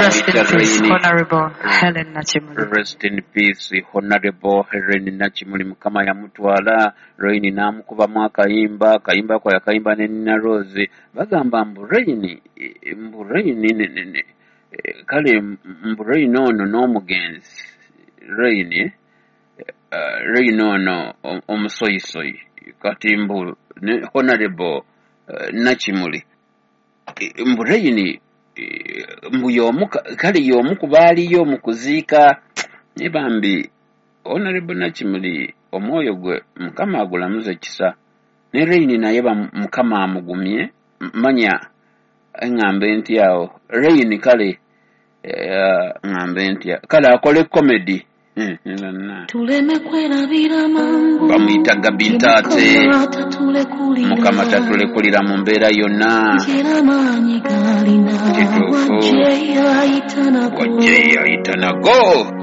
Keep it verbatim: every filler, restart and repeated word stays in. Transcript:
Rest in peace, Honorable Helen Nachimuli. Rest in peace, Honorable Helen Nachimuli. Mukama ya mutwala Raini namukuba mwaka imba kayimba kwa yakayimba ne Nina Rose bagamba mbu Raini mbu Raini kale mbu Raini ono n'omugenzi Raini Raini ono omusoyisoyi kati mbu Honorable Nachimuli mbu Raini mbu yomu kale yomu kubaaliyo mu kuziika ne bambi Honorable Nachimuli omwoyo gwe Mukama agulamuze kisa ne Raini naye Mukama amugumye manya ngambe nti awo Raini kale ngambe nti kale akole comedy tuleme kwerabira mangu bamuyita Gabintate Mukama tatulekulira mu mbeera yonna maanyi galina kituufu wajje ayitanago wajje ayitanago